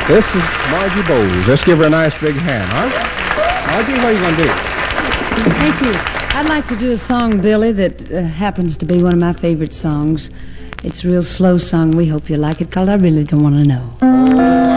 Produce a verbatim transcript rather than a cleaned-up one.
This is Margie Bowles. Let's give her a nice big hand, huh? Margie, what are you going to do? Thank you. I'd like to do a song, Billy, that uh, happens to be one of my favorite songs. It's a real slow song. We hope you like it, called I Really Don't Want to Know.